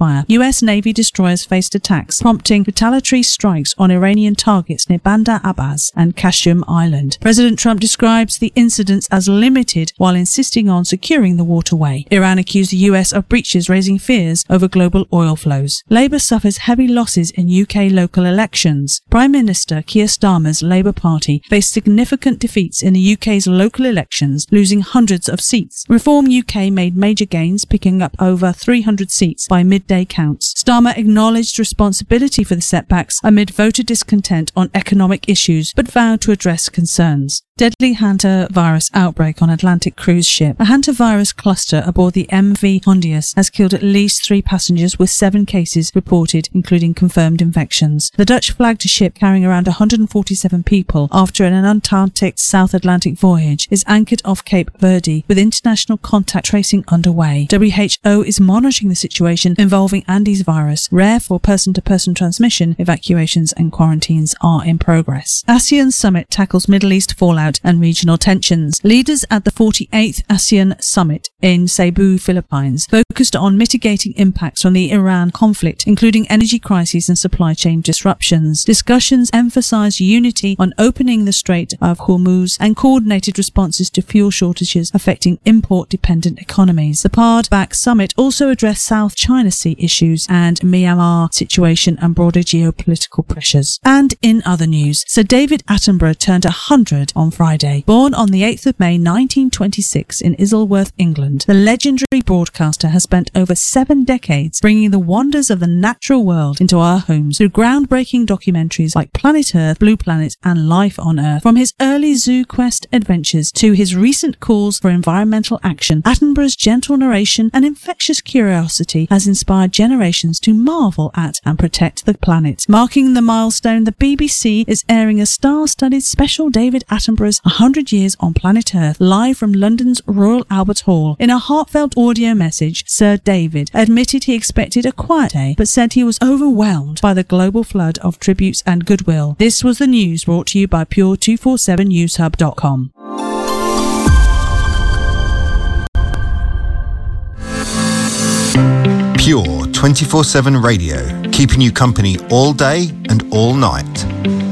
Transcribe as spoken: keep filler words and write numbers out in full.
ceasefire, U S Navy destroyers faced attacks, prompting retaliatory strikes on Iranian targets near Bandar Abbas and Qashm Island. President Trump describes the incidents as limited while insisting on securing the waterway. Iran accused the U S of breaches, raising fears over global oil flows. Labour suffers heavy losses in U K local elections. Prime Minister Keir Starmer's Labour Party faced significant defeats in the U K's local elections, losing hundreds of seats. Reform U K made major gains, picking up over three hundred seats by midday counts. Starmer acknowledged responsibility for the setbacks amid voter discontent on economic issues, but vowed to address concerns. Deadly hantavirus outbreak on Atlantic cruise ship. A hantavirus cluster aboard the M V Hondius has killed at least three passengers, with seven cases reported, including confirmed infections. The Dutch-flagged ship, carrying around one hundred forty-seven people after an Antarctic South Atlantic voyage, is anchored off Cape Verde, with international contact tracing underway. W H O is monitoring the situation involving Andes virus. Rare for person-to-person transmission, evacuations and quarantines are in progress. ASEAN Summit tackles Middle East fallout and regional tensions. Leaders at the forty-eighth ASEAN Summit in Cebu, Philippines, focused on mitigating impacts from the Iran conflict, including energy crises and supply chain disruptions. Discussions emphasized unity on opening the Strait of Hormuz and coordinated responses to fuel shortages affecting import-dependent economies. The P A R D-backed summit also addressed South China Sea issues and Myanmar situation and broader geopolitical pressures. And in other news, Sir David Attenborough turned one hundred on Friday. Born on the eighth of May nineteen twenty-six in Isleworth, England, the legendary broadcaster has spent over seven decades bringing the wonders of the natural world into our homes through groundbreaking documentaries like Planet Earth, Blue Planet and Life on Earth. From his early Zoo Quest adventures to his recent calls for environmental action, Attenborough's gentle narration and infectious curiosity has inspired generations to marvel at and protect the planet. Marking the milestone, the B B C is airing a star-studded special David Attenborough's one hundred years on Planet Earth, live from London's Royal Albert Hall. In a heartfelt audio message, Sir David admitted he expected a quiet day, but said he was overwhelmed by the global flood of tributes and goodwill. This was the news brought to you by Pure two forty-seven news hub dot com. Pure twenty-four seven Radio, keeping you company all day and all night.